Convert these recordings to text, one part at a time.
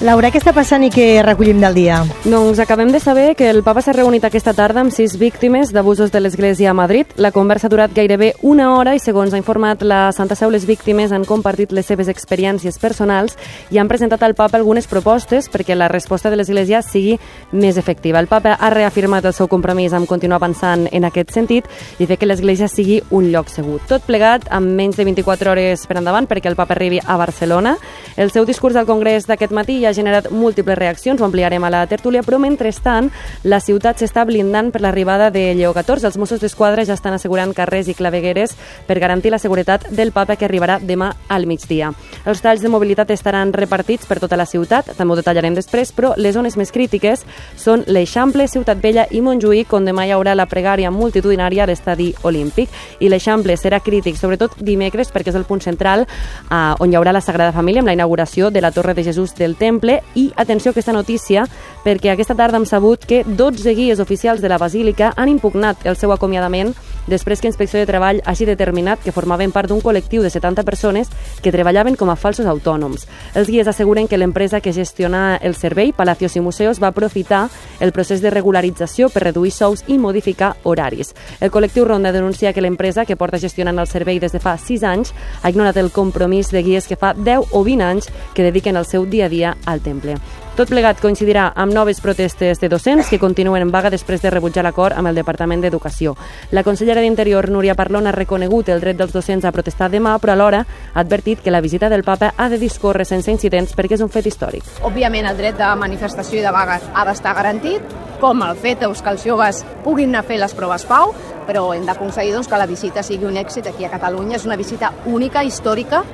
Laura, què està passant i què recollim del dia? Doncs acabem de saber que el papa s'ha reunit aquesta tarda amb 6 víctimes d'abusos de l'Església a Madrid. La conversa ha durat gairebé una hora i, segons ha informat la Santa Seu, les víctimes han compartit les seves experiències personals i han presentat al papa algunes propostes perquè la resposta de l'Església sigui més efectiva. El papa ha reafirmat el seu compromís amb continuar avançant en aquest sentit i fer que l'Església sigui un lloc segur. Tot plegat amb menys de 24 hores per endavant perquè el papa arribi a Barcelona. El seu discurs al Congrés d'aquest matí ha generat múltiples reaccions, ho ampliarem a la tertúlia, però mentrestant la ciutat s'està blindant per l'arribada de Lleó XIV. Els Mossos d'Esquadra ja estan assegurant carrers i clavegueres per garantir la seguretat del papa que arribarà demà al migdia. Els talls de mobilitat estaran repartits per tota la ciutat, també ho detallarem després, però les zones més crítiques són l'Eixample, Ciutat Vella i Montjuïc, on demà hi haurà la pregària multitudinària a l'estadi Olímpic. I l'Eixample serà crític, sobretot dimecres, perquè és el punt central on hi haurà la Sagrada Família amb la inauguració de la Torre de Jesús del Temple. I atenció a aquesta notícia, perquè aquesta tarda hem sabut que 12 guies oficials de la Basílica han impugnat el seu acomiadament després que Inspecció de Treball hagi determinat que formaven part d'un col·lectiu de 70 persones que treballaven com a falsos autònoms. Els guies asseguren que l'empresa que gestiona el servei, Palacios i Museos, va aprofitar el procés de regularització per reduir sous i modificar horaris. El col·lectiu Ronda denuncia que l'empresa, que porta gestionant el servei des de fa 6 anys, ha ignorat el compromís de guies que fa 10 o 20 anys que dediquen el seu dia a dia al temple. Tot plegat coincidirà amb noves protestes de docents que continuen en vaga després de rebutjar l'acord amb el Departament d'Educació. La consellera d'Interior, Núria Parlon, ha reconegut el dret dels docents a protestar demà, però alhora ha advertit que la visita del papa ha de discórrer sense incidents perquè és un fet històric. Òbviament, el dret de manifestació i de vaga ha d'estar garantit, com el fet que els joves puguin anar a fer les proves Pau, però hem d'aconseguir que la visita sigui un èxit aquí a Catalunya. És una visita única, històrica,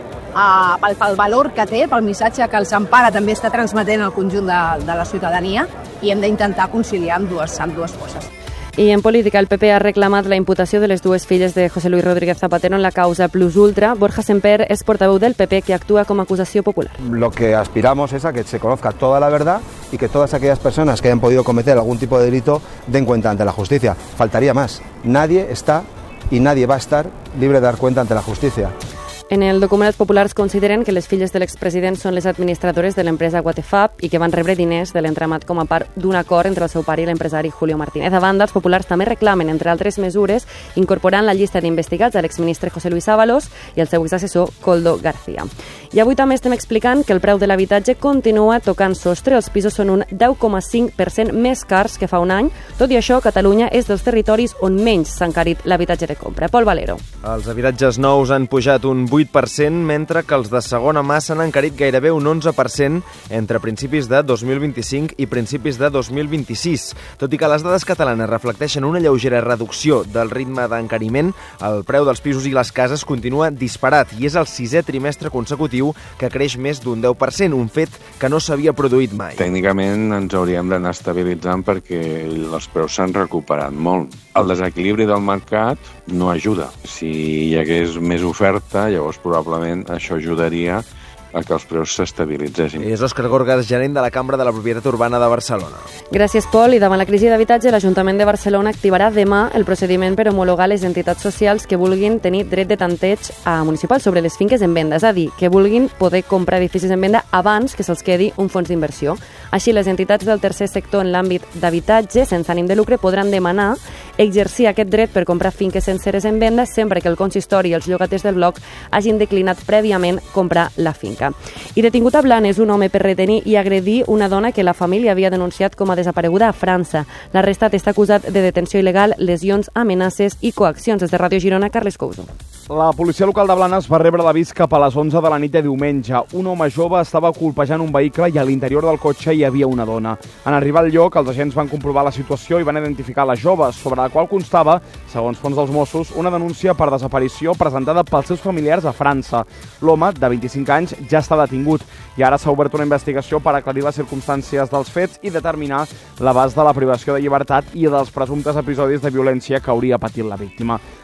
pel valor que té, pel missatge que el Sant Pare també està transmetent al conjunt de la ciutadania, i hem d'intentar conciliar amb dues coses. I en política, el PP ha reclamat la imputació de les dues filles de José Luis Rodríguez Zapatero en la causa Plus Ultra. Borja Semper es portaveu del PP, que actúa como acusación popular. Lo que aspiramos es a que se conozca toda la verdad y que todas aquellas personas que hayan podido cometer algún tipo de delito den cuenta ante la justicia. Faltaría más. Nadie está y nadie va a estar libre de dar cuenta ante la justicia. En el document, els populars consideren que les filles de l'expresident són les administradores de l'empresa Guatefab i que van rebre diners de l'entramat com a part d'un acord entre el seu pare i l'empresari Julio Martínez. A banda, els populars també reclamen, entre altres mesures, incorporant la llista d'investigats a l'exministre José Luis Ábalos i el seu exassessor Koldo García. I avui també estem explicant que el preu de l'habitatge continua tocant sostre. Els pisos són un 10,5% més cars que fa un any. Tot i això, Catalunya és dels territoris on menys s'ha encarit l'habitatge de compra. Pol Valero. Els habitatges nous han pujat un 8%, mentre que els de segona mà s'han encarit gairebé un 11% entre principis de 2025 i principis de 2026. Tot i que les dades catalanes reflecteixen una lleugera reducció del ritme d'encariment, el preu dels pisos i les cases continua disparat i és el 6è trimestre consecutiu que creix més d'un 10%, un fet que no s'havia produït mai. Tècnicament ens hauríem d'anar estabilitzant perquè els preus s'han recuperat molt. El desequilibri del mercat no ajuda. Si hi hagués més oferta, llavors probablement això ajudaria a que els preus s'estabilitzessin. És Òscar Gorgas, gerent de la Cambra de la Propietat Urbana de Barcelona. Gràcies, Pol. I davant la crisi d'habitatge, l'Ajuntament de Barcelona activarà demà el procediment per homologar les entitats socials que vulguin tenir dret de tanteig municipal sobre les finques en venda, és a dir, que vulguin poder comprar edificis en venda abans que se'ls quedi un fons d'inversió. Així, les entitats del tercer sector en l'àmbit d'habitatge sense ànim de lucre podran demanar exercir aquest dret per comprar finques senceres en venda sempre que el consistori i els llogaters del bloc hagin declinat prèviament comprar la finca. I detingut a Blanes un home per retenir i agredir una dona que la família havia denunciat com a desapareguda a França. L'arrestat està acusat de detenció il·legal, lesions, amenaces i coaccions. Des de Ràdio Girona, Carles Couso. La policia local de Blanes va rebre l'avís cap a les 11 de la nit de diumenge. Un home jove estava colpejant un vehicle i a l'interior del cotxe hi havia una dona. En arribar al lloc, els agents van comprovar la situació i van identificar la jove, sobre la qual constava, segons fons dels Mossos, una denúncia per desaparició presentada pels seus familiars a França. L'home, de 25 anys, ja està detingut i ara s'ha obert una investigació per aclarir les circumstàncies dels fets i determinar l'abast de la privació de llibertat i dels presumptes episodis de violència que hauria patit la víctima.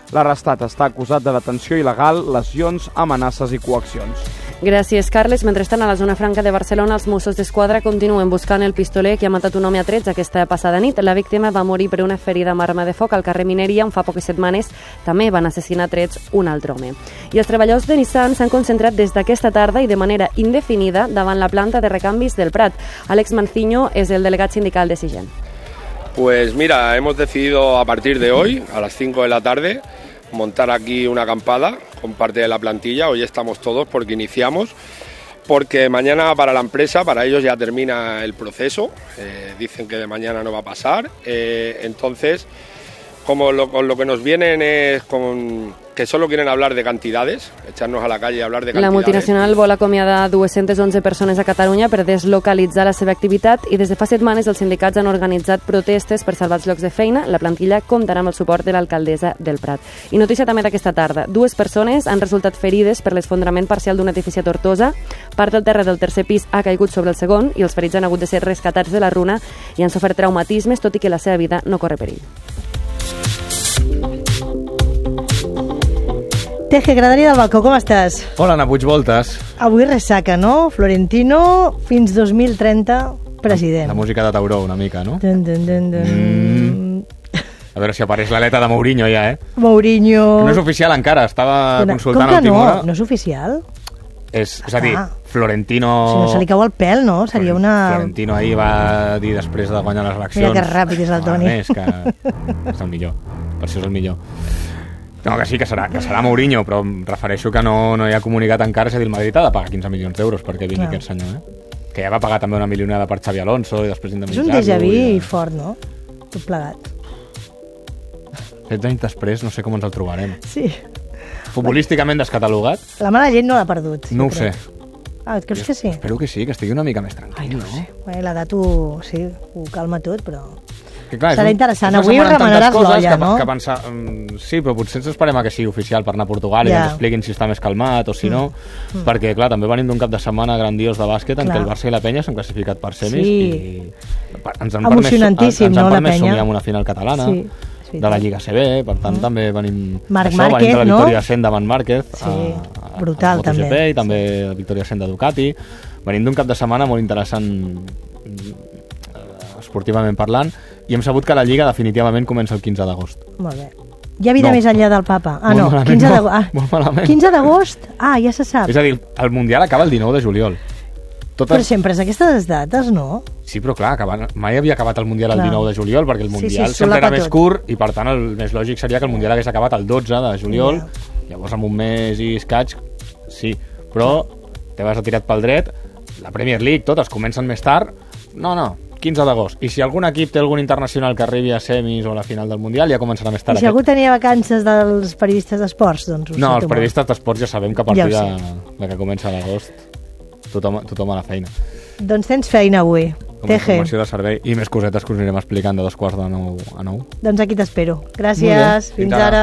L'arrestat està acusat de detenció il·legal, lesions, amenaces i coaccions. Gràcies, Carles. Mentrestant, a la zona franca de Barcelona, els Mossos d'Esquadra continuen buscant el pistoler que ha matat un home a trets aquesta passada nit. La víctima va morir per una ferida amb arma de foc al carrer Mineria, on fa poques setmanes també van assassinar a trets un altre home. I els treballadors de Nissan s'han concentrat des d'aquesta tarda i de manera indefinida davant la planta de recanvis del Prat. Àlex Manciño és el delegat sindical de Sigen. Pues mira, hemos decidido a partir de hoy, a las 5 de la tarde, montar aquí una acampada con parte de la plantilla. Hoy estamos todos porque iniciamos, porque mañana para la empresa, para ellos ya termina el proceso, dicen que de mañana no va a pasar, entonces como lo que nos vienen es que solo quieren hablar de cantidades, echarnos a la calle y hablar de cantidades. La multinacional vol acomiadar 211 persones a Catalunya per deslocalitzar la seva activitat i des de fa setmanes els sindicats han organitzat protestes per salvar els llocs de feina. La plantilla comptarà amb el suport de l'alcaldessa del Prat. I notícia també d'aquesta tarda. 2 persones han resultat ferides per l'esfondrament parcial d'un edifici a Tortosa. Part del terra del tercer pis ha caigut sobre el segon i els ferits han hagut de ser rescatats de la runa i han sofert traumatismes, tot i que la seva vida no corre perill. Teje, Graderia del Balcó, com estàs? Hola, Ana Puigvoltes. Avui ressaca, no? Florentino, fins 2030, president. La música de Tauró, una mica, no? Dun, dun, dun, dun. A veure si apareix l'aleta de Mourinho ja, Mourinho... No és oficial encara, estava consultant a última hora. No és oficial? És a dir, Florentino... Si no se li cau el pèl, no? Seria una... Florentino ahir va dir després de guanyar les eleccions... Mira que ràpid és el Toni. És que és el millor, per això és el millor. No, que sí, que serà Mourinho, però em refereixo que no hi ha comunicat encara, és a dir, el Madrid ha de pagar 15 milions d'euros perquè vingui aquest senyor, Que ja va pagar també una milionada per Xavi Alonso i després indemnitzar-lo. És un déjà vu fort, no? Tot plegat. 7 anys després no sé com ens el trobarem. Sí. Futbolísticament descatalogat? La mala gent no l'ha perdut. No ho sé. Ah, creus que sí? Espero que sí, que estigui una mica més tranquil, no? Bé, l'edat ho calma tot, però... Clar, serà interessant. Avui remenaràs l'olla, no? Que pensar, sí, però potser ens esperem a que sigui oficial per anar a Portugal i ens expliquin si està més calmat o si no, perquè, clar, també venim d'un cap de setmana grandiós de bàsquet en què el Barça i la Penya s'han classificat per semis i ens han permès somiar amb una final catalana de la Lliga CB, per tant també venim Marc això, Márquez, venim de la no? Victòria 100 davant Márquez brutal a MotoGP i també la Victòria 100 de Ducati. Venim d'un cap de setmana molt interessant esportivament parlant, i hem sabut que la Lliga definitivament comença el 15 d'agost. Molt bé. Hi ha vida més enllà del Papa. Molt malament, 15 d'agost. Molt malament. 15 d'agost? Ja se sap. És a dir, el Mundial acaba el 19 de juliol. Però sempre és aquestes dates, no? Sí, però clar, mai havia acabat el Mundial el 19 de juliol, perquè el Mundial sempre era més curt, i per tant el més lògic seria que el Mundial hagués acabat el 12 de juliol, llavors amb un mes i escaig, sí, però te vas retirat pel dret, la Premier League, totes comencen més tard, no, 15 d'agost. I si algun equip té algun internacional que arribi a semis o a la final del Mundial, ja començarà més tard. I si algú tenia vacances dels periodistes d'esports, doncs... No, els periodistes d'esports ja sabem que a partir de que comença l'agost tothom a la feina. Doncs tens feina avui, Teje. Informació de servei i més cosetes que us anirem explicant de 8:45 a 9. Doncs aquí t'espero. Gràcies, fins ara.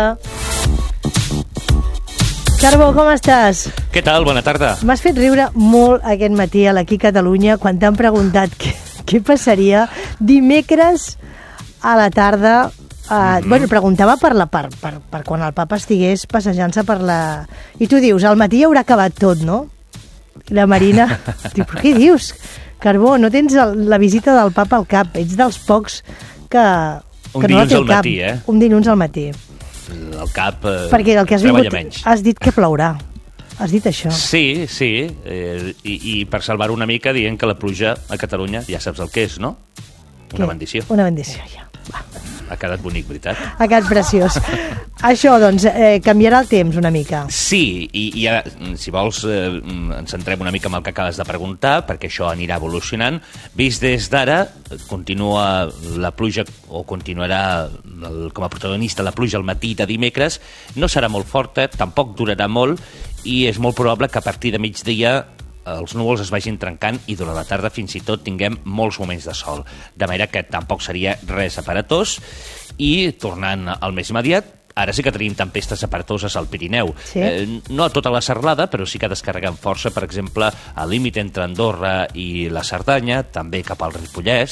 Carbó, com estàs? Què tal? Bona tarda. M'has fet riure molt aquest matí a l'Aquí Catalunya quan t'han preguntat què passaria dimecres a la tarda. Bueno, preguntava per quan el papa estigués passejant-se per la... I tu dius, al matí ja haurà acabat tot, no? I la Marina diu, però què dius? Carbó, no tens la visita del papa al cap, ets dels pocs que un dilluns al matí, Un dilluns al matí. El cap perquè el que has vingut, has dit que plourà. Has dit això? Sí, i per salvar una mica dient que la pluja a Catalunya ja saps el que és, no? Una bendició. Una bendició, ja. Va. Ha quedat bonic, veritat? Ha quedat preciós. Això, doncs, canviarà el temps una mica. Sí, i ara, si vols, ens centrem una mica en el que acabes de preguntar, perquè això anirà evolucionant. Vist des d'ara, continua la pluja, o continuarà com a protagonista la pluja al matí de dimecres. No serà molt forta, tampoc durarà molt, i és molt probable que a partir de migdia els núvols es vagin trencant i durant la tarda fins i tot tinguem molts moments de sol. De manera que tampoc seria res aparatós. I tornant al més immediat, ara sí que tenim tempestes aparatoses al Pirineu. Sí. No a tota la serralada, però sí que descarregant força, per exemple, al límit entre Andorra i la Cerdanya, també cap al Ripollès,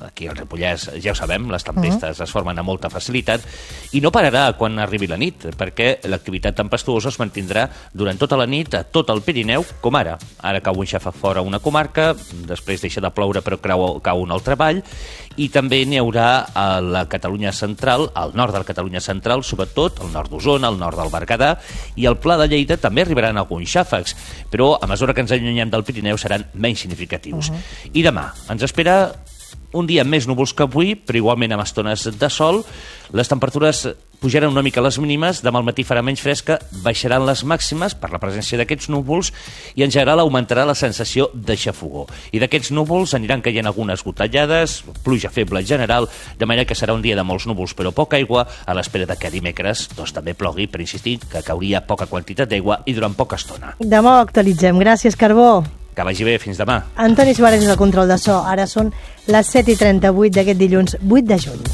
aquí al Ripollès ja ho sabem, les tempestes es formen amb molta facilitat, i no pararà quan arribi la nit, perquè l'activitat tempestuosa es mantindrà durant tota la nit a tot el Pirineu, com ara. Ara cau un xàfec fora una comarca, després deixa de ploure però cau un altre avall, i també n'hi haurà a la Catalunya central, al nord de la Catalunya central, sobretot al nord d'Osona, al nord del Berguedà, i al Pla de Lleida també arribaran alguns xàfecs, però a mesura que ens allunyem del Pirineu seran menys significatius. I demà ens espera un dia amb més núvols que avui, però igualment amb estones de sol. Les temperatures pujaran una mica les mínimes, demà al matí farà menys fresca, baixaran les màximes per la presència d'aquests núvols i en general augmentarà la sensació de xafogor. I d'aquests núvols aniran caient algunes gotellades, pluja feble en general, de manera que serà un dia de molts núvols però poca aigua, a l'espera de que dimecres també plogui, per insistir, que cauria poca quantitat d'aigua i durant poca estona. Demà ho actualitzem. Gràcies, Carbó. Que vagi bé, fins demà. Antoni Suárez és el control de so. Ara són les 7:38 d'aquest dilluns 8 de juny.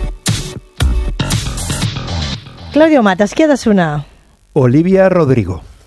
Claudio Matas, qui ha de sonar? Olivia Rodrigo.